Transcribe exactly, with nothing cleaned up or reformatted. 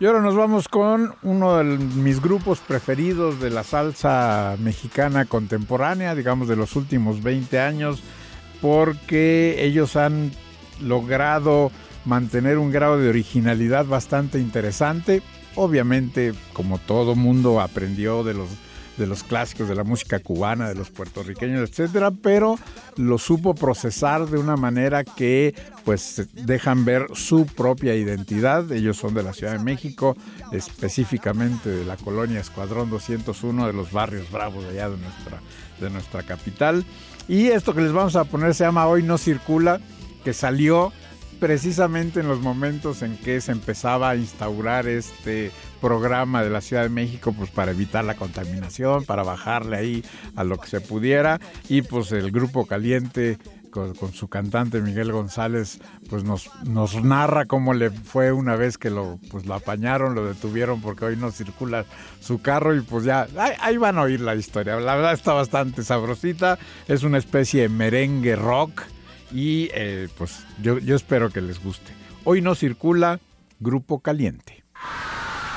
Y ahora nos vamos con uno de mis grupos preferidos de la salsa mexicana contemporánea, digamos de los últimos veinte años, porque ellos han logrado mantener un grado de originalidad bastante interesante. Obviamente, como todo mundo aprendió de los, de los clásicos de la música cubana, de los puertorriqueños, etcétera, pero lo supo procesar de una manera que pues dejan ver su propia identidad. Ellos son de la Ciudad de México, específicamente de la colonia Escuadrón doscientos uno, de los barrios bravos de allá de nuestra, de nuestra capital. Y esto que les vamos a poner se llama Hoy No Circula, que salió precisamente en los momentos en que se empezaba a instaurar este programa de la Ciudad de México, pues para evitar la contaminación, para bajarle ahí a lo que se pudiera. Y pues el Grupo Caliente con, con su cantante Miguel González, pues nos, nos narra cómo le fue una vez que lo, pues lo apañaron, lo detuvieron porque hoy no circula su carro, y pues ya, ahí, ahí van a oír la historia. La verdad está bastante sabrosita, es una especie de merengue rock, y eh, pues yo, yo espero que les guste. Hoy No Circula, Grupo Caliente.